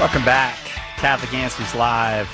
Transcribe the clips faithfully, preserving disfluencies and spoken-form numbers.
Welcome back, Catholic Answers Live.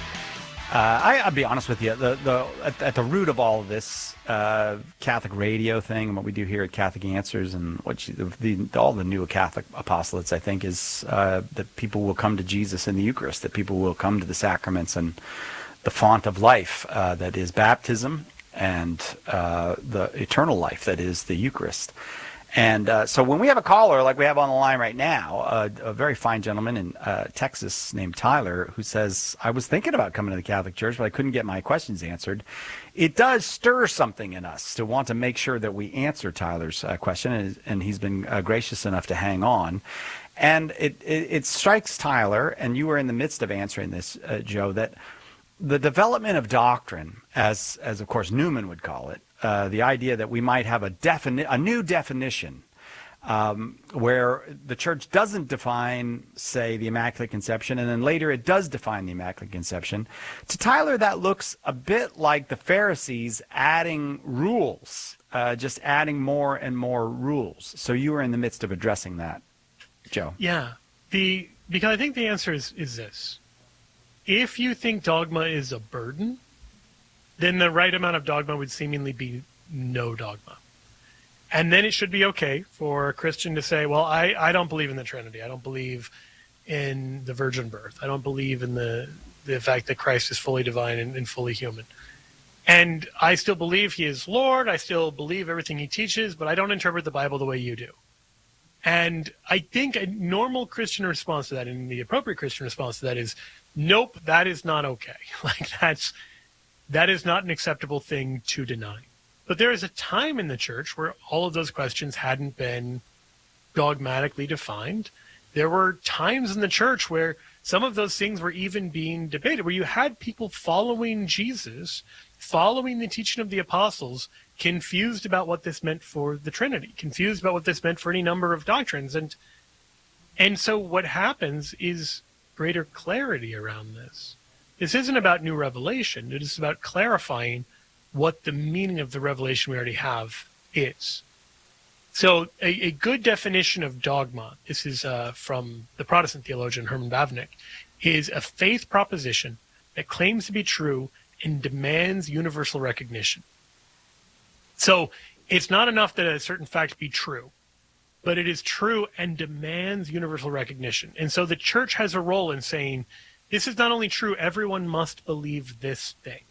Uh, I, I'll be honest with you. The the at, at the root of all of this uh, Catholic radio thing and what we do here at Catholic Answers and what you, the, the all the new Catholic apostolates, I think, is uh, that people will come to Jesus in the Eucharist. That people will come to the sacraments and the font of life uh, that is baptism and uh, the eternal life that is the Eucharist. And uh, so when we have a caller like we have on the line right now, uh, a very fine gentleman in uh, Texas named Tyler, who says, I was thinking about coming to the Catholic Church, but I couldn't get my questions answered. It does stir something in us to want to make sure that we answer Tyler's uh, question, and, and he's been uh, gracious enough to hang on. And it, it, it strikes Tyler, and you were in the midst of answering this, uh, Joe, that the development of doctrine, as, as of course Newman would call it, Uh, the idea that we might have a defini- a new definition um, where the church doesn't define, say, the Immaculate Conception, and then later it does define the Immaculate Conception. To Tyler, that looks a bit like the Pharisees adding rules, uh, just adding more and more rules. So you were in the midst of addressing that, Joe. Yeah, the because I think the answer is, is this. If you think dogma is a burden, then the right amount of dogma would seemingly be no dogma. And then it should be okay for a Christian to say, well, I, I don't believe in the Trinity. I don't believe in the virgin birth. I don't believe in the, the fact that Christ is fully divine and, and fully human. And I still believe he is Lord. I still believe everything he teaches, but I don't interpret the Bible the way you do. And I think a normal Christian response to that, and the appropriate Christian response to that is, nope, that is not okay. Like that's... That is not an acceptable thing to deny. But there is a time in the church where all of those questions hadn't been dogmatically defined. There were times in the church where some of those things were even being debated, where you had people following Jesus, following the teaching of the apostles, confused about what this meant for the Trinity, confused about what this meant for any number of doctrines. And, and so what happens is greater clarity around this. This isn't about new revelation. It is about clarifying what the meaning of the revelation we already have is. So a, a good definition of dogma, this is uh, from the Protestant theologian Herman Bavinck, is a faith proposition that claims to be true and demands universal recognition. So it's not enough that a certain fact be true, but it is true and demands universal recognition. And so the church has a role in saying, this is not only true, everyone must believe this thing.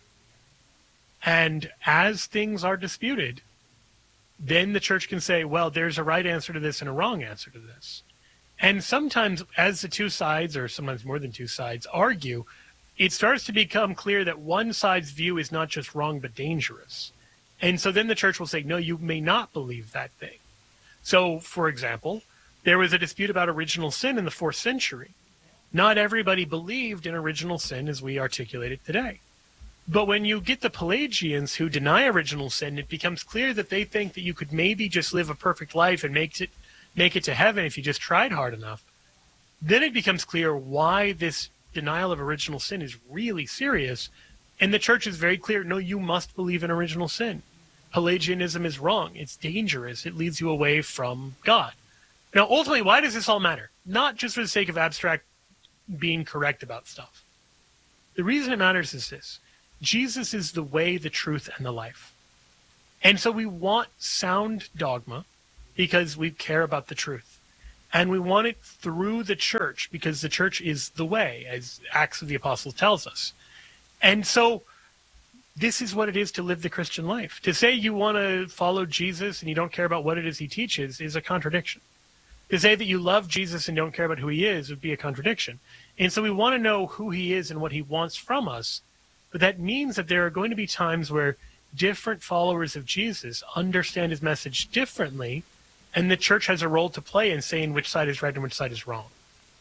And as things are disputed, then the church can say, well, there's a right answer to this and a wrong answer to this. And sometimes as the two sides, or sometimes more than two sides, argue, it starts to become clear that one side's view is not just wrong, but dangerous. And so then the church will say, no, you may not believe that thing. So, for example, there was a dispute about original sin in the fourth century. Not everybody believed in original sin as we articulate it today. But when you get the Pelagians who deny original sin, it becomes clear that they think that you could maybe just live a perfect life and make it, make it to heaven if you just tried hard enough. Then it becomes clear why this denial of original sin is really serious. And the church is very clear, no, you must believe in original sin. Pelagianism is wrong. It's dangerous. It leads you away from God. Now, ultimately, why does this all matter? Not just for the sake of abstract being correct about stuff. The reason it matters is this. Jesus is the way, the truth, and the life. And so we want sound dogma because we care about the truth. And we want it through the church because the church is the way, as Acts of the Apostles tells us. And so this is what it is to live the Christian life. To say you want to follow Jesus and you don't care about what it is he teaches is a contradiction. To say that you love Jesus and don't care about who he is would be a contradiction. And so we want to know who he is and what he wants from us. But that means that there are going to be times where different followers of Jesus understand his message differently, and the church has a role to play in saying which side is right and which side is wrong.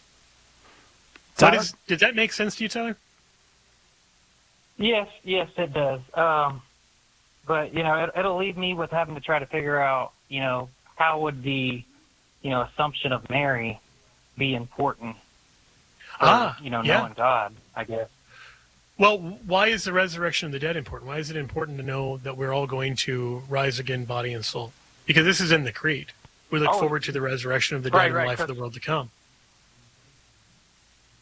What is, did that make sense to you, Tyler? Yes, yes, it does. Um, but, you know, it, it'll leave me with having to try to figure out, you know, how would the, you know, assumption of Mary be important for, ah, you know, yeah. knowing God, I guess. Well, why is the resurrection of the dead important? Why is it important to know that we're all going to rise again, body and soul? Because this is in the Creed. We look oh, forward to the resurrection of the dead right, and the right, life of the world to come.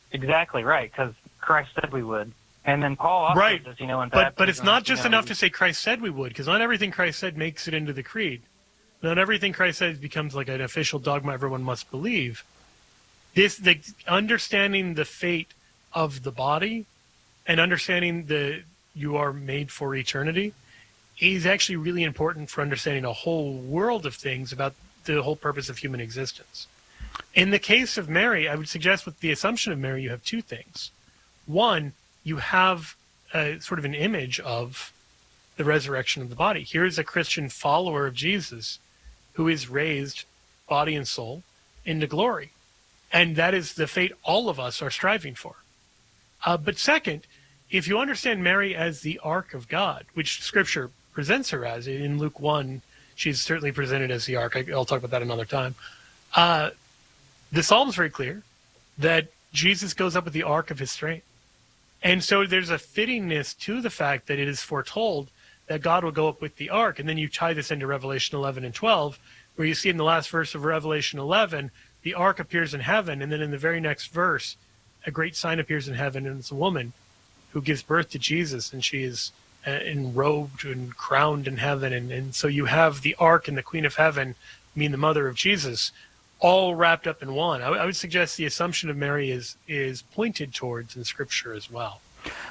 exactly right, because Christ said we would. And then Paul also Right. says, you know, in But but it's baptism, not you just know, enough you- to say Christ said we would, because not everything Christ said makes it into the creed. Not everything Christ says becomes like an official dogma everyone must believe. This the understanding the fate of the body and understanding the you are made for eternity is actually really important for understanding a whole world of things about the whole purpose of human existence. In the case of Mary, I would suggest with the Assumption of Mary, you have two things. One, you have a, sort of an image of the resurrection of the body. Here is a Christian follower of Jesus who is raised, body and soul, into glory. And that is the fate all of us are striving for. Uh, but second, if you understand Mary as the ark of God, which Scripture presents her as, in Luke one, she's certainly presented as the ark. I, I'll talk about that another time. Uh, the Psalm's very clear that Jesus goes up with the ark of his strength. And so there's a fittingness to the fact that it is foretold that God will go up with the ark. And then you tie this into Revelation eleven and twelve, where you see in the last verse of Revelation eleven, the ark appears in heaven. And then in the very next verse, a great sign appears in heaven, and it's a woman who gives birth to Jesus, and she is uh, enrobed and crowned in heaven. And, and so you have the ark and the queen of heaven, mean the mother of Jesus, all wrapped up in one. I, w- I would suggest the Assumption of Mary is is pointed towards in Scripture as well.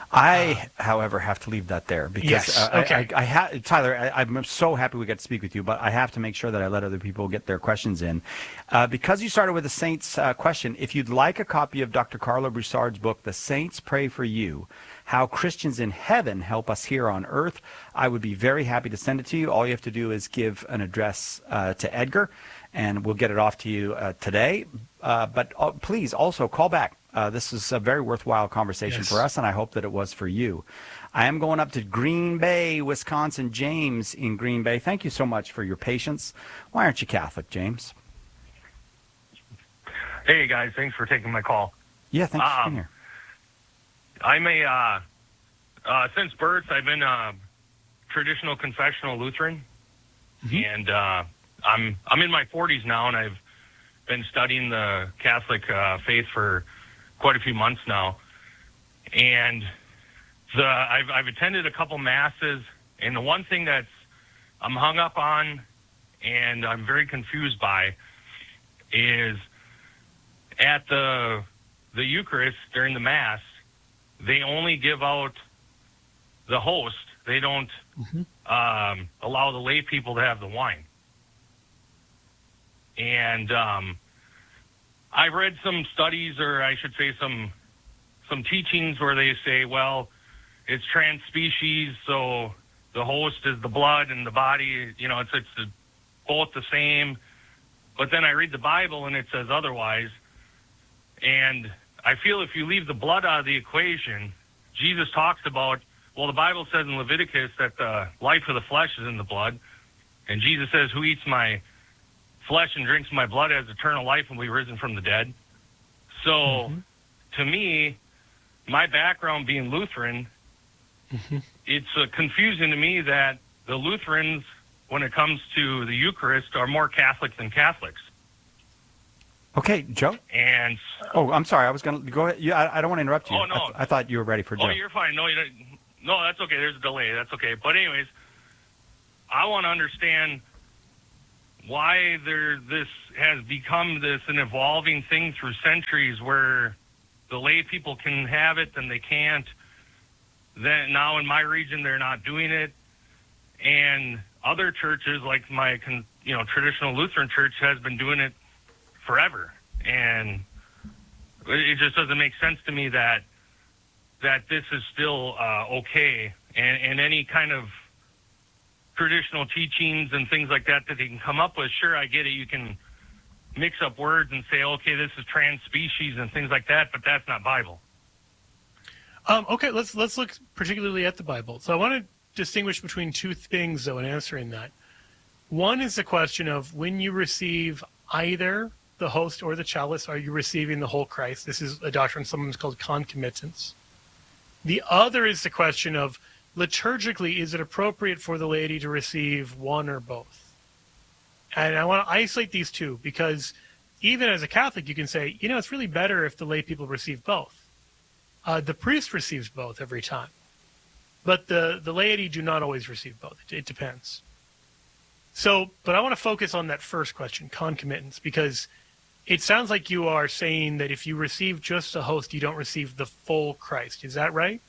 I, uh, however, have to leave that there because yes, uh, okay. I, I, I ha- Tyler, I, I'm so happy we got to speak with you, but I have to make sure that I let other people get their questions in. Uh, because you started with the Saints uh, question, if you'd like a copy of Doctor Carlo Broussard's book, The Saints Pray for You, How Christians in Heaven Help Us Here on Earth, I would be very happy to send it to you. All you have to do is give an address uh, to Edgar, and we'll get it off to you uh, today. Uh, but uh, please also call back. Uh, this is a very worthwhile conversation Yes. for us, and I hope that it was for you. I am going up to Green Bay, Wisconsin. James in Green Bay, thank you so much for your patience. Why aren't you Catholic, James? Hey, guys. Thanks for taking my call. Yeah, thanks for Um, being here. I'm a, uh, uh, since birth, I've been a traditional confessional Lutheran. Mm-hmm. And uh, I'm I'm in my forties now, and I've been studying the Catholic uh, faith for quite a few months now. And the I've, I've attended a couple masses, and the one thing that's I'm hung up on and I'm very confused by is at the the Eucharist during the Mass, they only give out the host. They don't Mhm. um, allow the lay people to have the wine. And um, I've read some studies, or I should say some some teachings where they say, well, it's trans-species, so the host is the blood and the body, you know, it's, it's both the same. But then I read the Bible and it says otherwise. And I feel if you leave the blood out of the equation, Jesus talks about, well, the Bible says in Leviticus that the life of the flesh is in the blood. And Jesus says, who eats my flesh and drinks my blood has eternal life and will be risen from the dead. So Mm-hmm. to me, my background being Lutheran, Mm-hmm. it's uh, confusing to me that the Lutherans, when it comes to the Eucharist, are more Catholic than Catholics. Okay, Joe? And Oh, I'm sorry. I was going to go ahead. Yeah, I, I don't want to interrupt you. Oh, no. I, th- I thought you were ready for Joe. oh, you're fine. No, you don't, no, that's okay. There's a delay. That's okay. But anyways, I want to understand why there this has become this an evolving thing through centuries where the lay people can have it and they can't. Then now in my region they're not doing it, and other churches like my con- you know traditional Lutheran church has been doing it forever, and it just doesn't make sense to me that that this is still uh, okay, and, and any kind of traditional teachings and things like that that they can come up with. Sure, I get it. You can mix up words and say, okay, this is trans species and things like that, but that's not Bible. Um, okay, let's let's look particularly at the Bible. So I want to distinguish between two things, though, in answering that. One is the question of when you receive either the host or the chalice, are you receiving the whole Christ? This is a doctrine sometimes called concomitance. The other is the question of liturgically, is it appropriate for the laity to receive one or both? And I want to isolate these two because even as a Catholic, you can say, you know, it's really better if the lay people receive both. Uh, the priest receives both every time, but the, the laity do not always receive both. It, it depends. So, but I want to focus on that first question, concomitance, because it sounds like you are saying that if you receive just a host, you don't receive the full Christ. Is that right?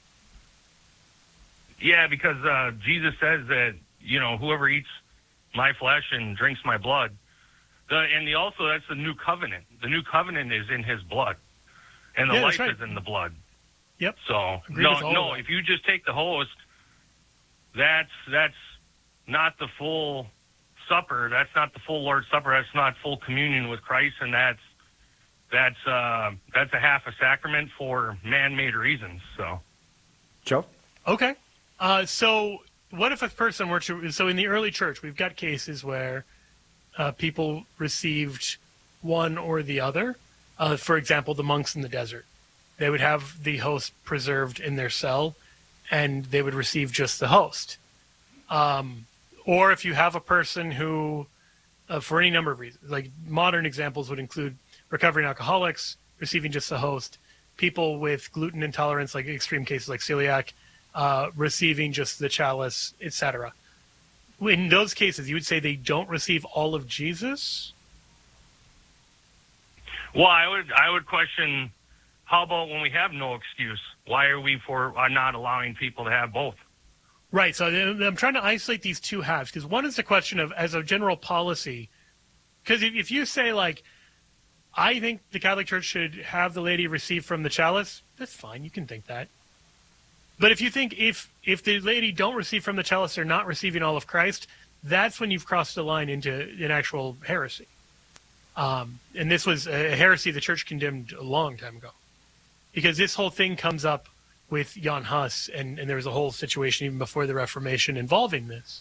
Yeah, because uh, Jesus says that, you know, whoever eats my flesh and drinks my blood, the, and the, also that's the new covenant. The new covenant is in his blood, and the Yeah, life that's right. is in the blood. Yep. So, Agree with no, all no, of that. if you just take the host, that's that's not the full supper. That's not the full Lord's Supper. That's not full communion with Christ, and that's that's uh, that's a half a sacrament for man-made reasons. So, Joe? Okay. Uh, so what if a person were to, so in the early church, we've got cases where uh, people received one or the other. Uh, for example, the monks in the desert. They would have the host preserved in their cell, and they would receive just the host. Um, or if you have a person who, uh, for any number of reasons, like modern examples would include recovering alcoholics, receiving just the host, people with gluten intolerance, like extreme cases like celiac, uh, receiving just the chalice, et cetera. In those cases, you would say they don't receive all of Jesus? well, I would I would question, how about when we have no excuse? Why are we for are not allowing people to have both? Right. So I'm trying to isolate these two halves, because one is the question of, as a general policy, because if, if you say, like, I think the Catholic Church should have the laity receive from the chalice, that's fine. You can think that. But if you think if if the laity don't receive from the chalice, they're not receiving all of Christ, that's when you've crossed the line into an actual heresy. Um, and this was a heresy the Church condemned a long time ago, because this whole thing comes up with Jan Hus, and, and there was a whole situation even before the Reformation involving this.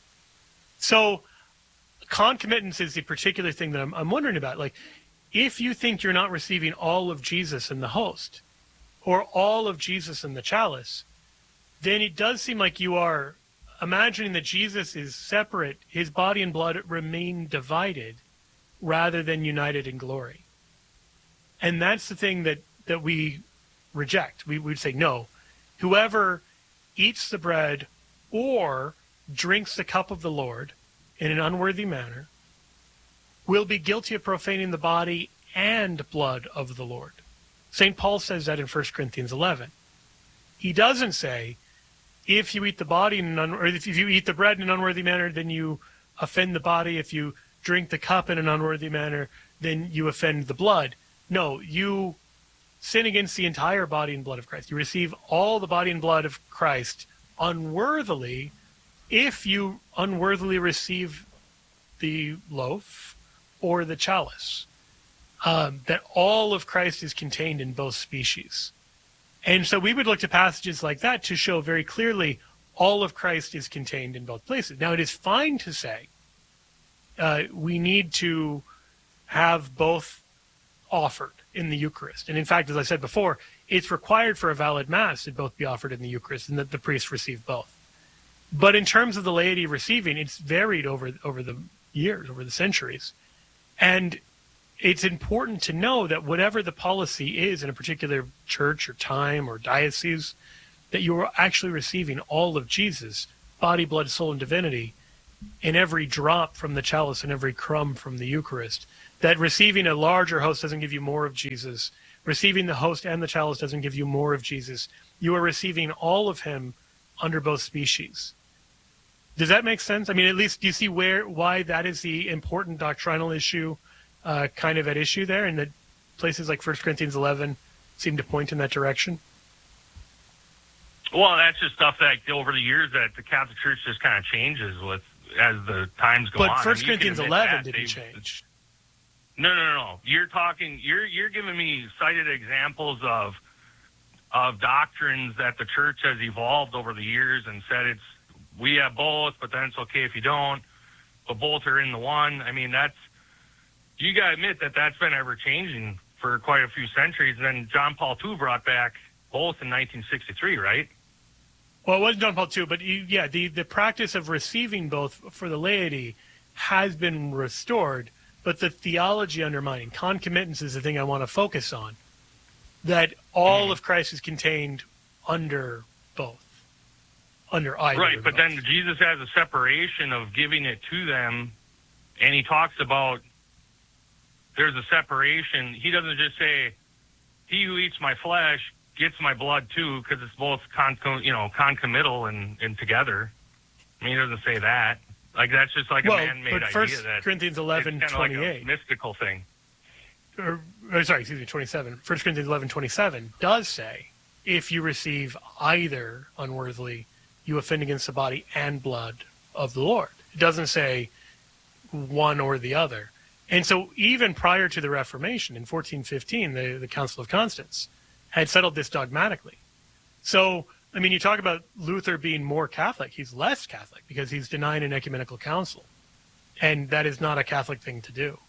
So concomitance is the particular thing that I'm, I'm wondering about. Like, if you think you're not receiving all of Jesus in the host, or all of Jesus in the chalice, then it does seem like you are imagining that Jesus is separate, his body and blood remain divided, rather than united in glory. And that's the thing that, that we reject. We would say, no, whoever eats the bread or drinks the cup of the Lord in an unworthy manner will be guilty of profaning the body and blood of the Lord. Saint Paul says that in First Corinthians eleven. He doesn't say, if you eat the body in an un- or if you eat the bread in an unworthy manner, then you offend the body. If you drink the cup in an unworthy manner, then you offend the blood. No, you sin against the entire body and blood of Christ. You receive all the body and blood of Christ unworthily if you unworthily receive the loaf or the chalice. Um, that all of Christ is contained in both species. And so we would look to passages like that to show very clearly all of Christ is contained in both places. Now, it is fine to say uh, we need to have both offered in the Eucharist. And in fact, as I said before, it's required for a valid Mass that both be offered in the Eucharist and that the priest receive both. But in terms of the laity receiving, it's varied over over the years, over the centuries. And it's important to know that whatever the policy is in a particular church or time or diocese, that you are actually receiving all of Jesus, body, blood, soul, and divinity, in every drop from the chalice and every crumb from the Eucharist. That receiving a larger host doesn't give you more of Jesus. Receiving the host and the chalice doesn't give you more of Jesus. You are receiving all of him under both species. Does that make sense? I mean, at least do you see where why that is the important doctrinal issue uh, kind of at issue there, and that places like First Corinthians eleven seem to point in that direction? Well, that's just stuff that over the years that the Catholic Church just kind of changes with as the times go but on. But First I mean, Corinthians eleven didn't change. No, no, no, no. You're talking. You're you're giving me cited examples of of doctrines that the Church has evolved over the years and said it's we have both, but then it's okay if you don't. But both are in the one. I mean, that's you got to admit that that's been ever changing for quite a few centuries. And then John Paul the Second brought back both in nineteen sixty-three, right? Well, it wasn't John Paul the Second, but you, yeah, the, the practice of receiving both for the laity has been restored, but the theology undermining. Concomitance is the thing I want to focus on. That all mm-hmm. of Christ is contained under both. Under either. Right, but both. then Jesus has a separation of giving it to them, and he talks about there's a separation. He doesn't just say, he who eats my flesh gets my blood too, because it's both con- you know, concomital and, and together. I mean, he doesn't say that. Like, that's just like well, a man-made but idea. First that Corinthians eleven twenty-eight. Like a mystical thing. Or, or, sorry, excuse me, twenty-seven. First Corinthians eleven twenty-seven does say, if you receive either unworthily, you offend against the body and blood of the Lord. It doesn't say one or the other. And so even prior to the Reformation, in fourteen fifteen, the, the Council of Constance had settled this dogmatically. So, I mean, you talk about Luther being more Catholic. He's less Catholic because he's denying an ecumenical council. And that is not a Catholic thing to do.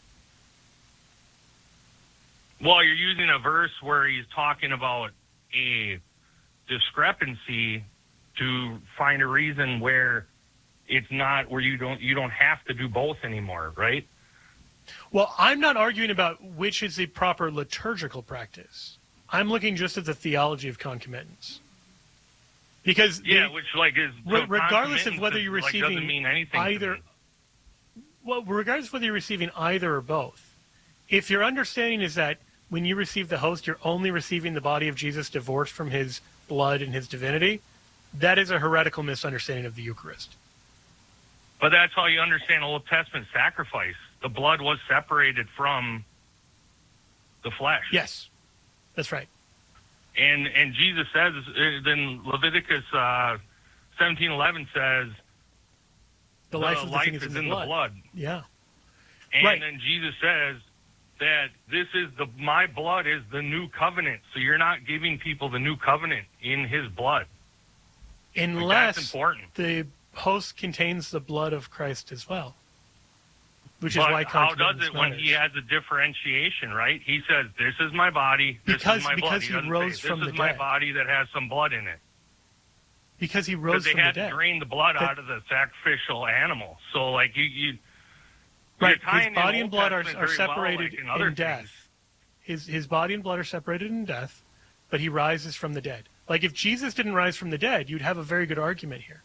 Well, you're using a verse where he's talking about a discrepancy to find a reason where it's not, where you don't you don't have to do both anymore, right? Well, I'm not arguing about which is the proper liturgical practice. I'm looking just at the theology of concomitance. Because yeah, the, which like is re- regardless of whether you're like, receiving doesn't mean anything either, well, regardless of whether you're receiving either or both, if your understanding is that when you receive the host, you're only receiving the body of Jesus divorced from his blood and his divinity, that is a heretical misunderstanding of the Eucharist. But that's how you understand Old Testament sacrifice. The blood was separated from the flesh. Yes, that's right. And and Jesus says, then Leviticus uh, seventeen eleven says, the life, the of the life thing is, is in, in the, the blood. blood. Yeah. And right. then Jesus says that this is the my blood is the new covenant. So you're not giving people the new covenant in his blood. Unless like, that's important. The host contains the blood of Christ as well. Which but is why how does it matters. when he has a differentiation, right? He says, this is my body, this because, is my because blood. He, he rose say, from this the is my dead. body that has some blood in it. Because he rose they from had the dead. to drain the blood that, out of the sacrificial animal. So, like, you... you right, his body and blood are, are well, separated like in, in death. His, his body and blood are separated in death, but he rises from the dead. Like, if Jesus didn't rise from the dead, you'd have a very good argument here.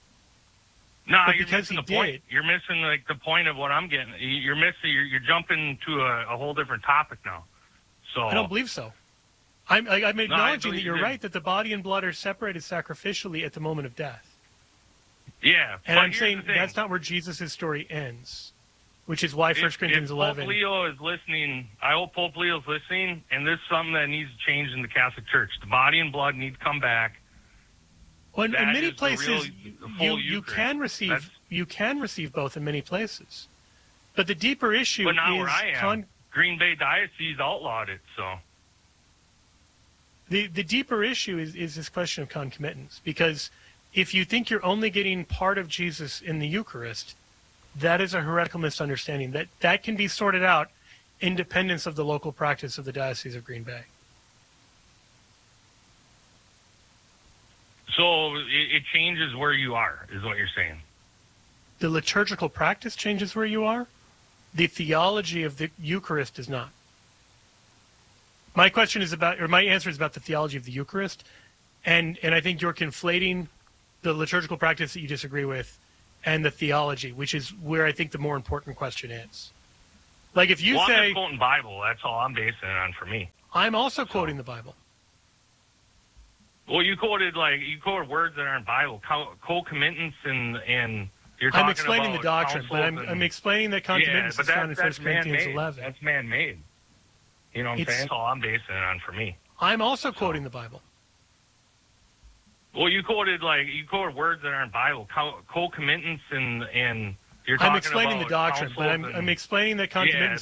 No, but you're because missing he the point. did, you're missing like the point of what I'm getting. You're missing. You're, you're jumping to a, a whole different topic now. So I don't believe so. I'm, I, I'm acknowledging no, that you're you right that the body and blood are separated sacrificially at the moment of death. Yeah, and I'm saying that's not where Jesus' story ends, which is why First Corinthians if eleven. Pope Leo is listening, I hope Pope Leo is listening, and this is something that needs to change in the Catholic Church. The body and blood need to come back. Well, in, in many is places, real, you, you can receive That's, you can receive both in many places, but the deeper issue but not is where I am. Con- Green Bay Diocese outlawed it, so the the deeper issue is, is this question of concomitance. Because if you think you're only getting part of Jesus in the Eucharist, that is a heretical misunderstanding. That that can be sorted out, independence of the local practice of the Diocese of Green Bay. So it, it changes where you are, is what you're saying. The liturgical practice changes where you are. The theology of the Eucharist does not. My question is about, or my answer is about the theology of the Eucharist, and and I think you're conflating the liturgical practice that you disagree with and the theology, which is where I think the more important question is. Like if you well, say, I'm just quoting Bible, that's all I'm basing it on for me. I'm also so. quoting the Bible. Well, you quoted like you quoted words that aren't Bible, co-commitance, and and you're talking I'm explaining about the doctrine, but I'm, and, I'm explaining that concomitance yeah, is found in that's First Corinthians man-made. eleven. That's man-made. You know what I'm It's, saying? That's all I'm basing it on for me. I'm also so. quoting the Bible. Well, you quoted like you quoted words that aren't Bible, co-commitance, and and you're talking I'm explaining about the doctrine, but I'm, and, I'm explaining that concomitance